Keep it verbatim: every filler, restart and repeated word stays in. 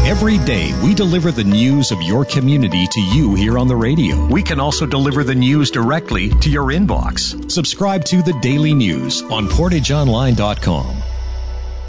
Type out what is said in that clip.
Every day, we deliver the news of your community to you here on the radio. We can also deliver the news directly to your inbox. Subscribe to the Daily News on portage online dot com.